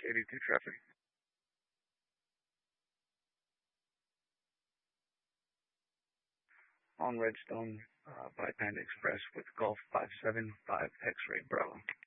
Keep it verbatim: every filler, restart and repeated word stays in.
eighty-two traffic. On Redstone uh, by Panda Express with Golf five seven five X-Ray Bravo.